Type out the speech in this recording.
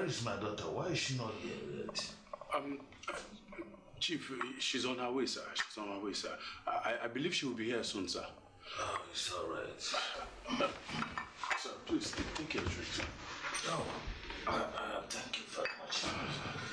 where is my daughter? Why is she not here yet? Chief, she's on her way, sir. She's on her way, sir. I believe she will be here soon, sir. Oh, it's all right. Sir, please take your drink, sir. Oh, thank you very much.